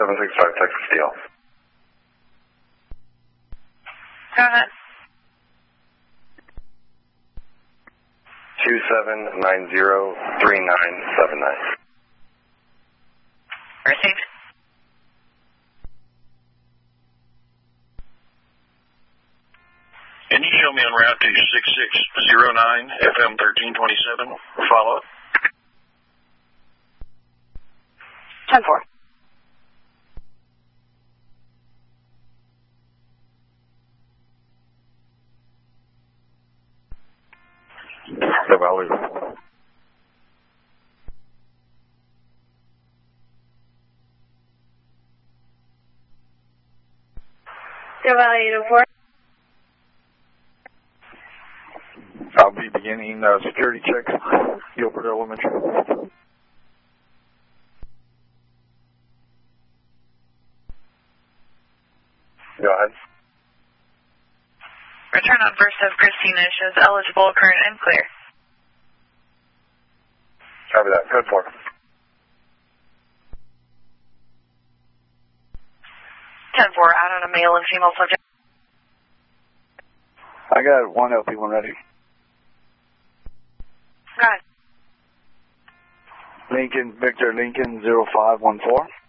765 Texas Steel. Go ahead. 27903979. Received. Can you show me en route to 6609 FM 1327 for follow-up? 10-4. Deer Valley. Deer Valley 804. I'll be beginning security checks. Gilbert Elementary. Go ahead. Return on first of Christina shows eligible, current, and clear. Copy that. Code 4. 10-4, out on a male and female subject. I got one LP1 ready. Go ahead. Victor Lincoln 0514.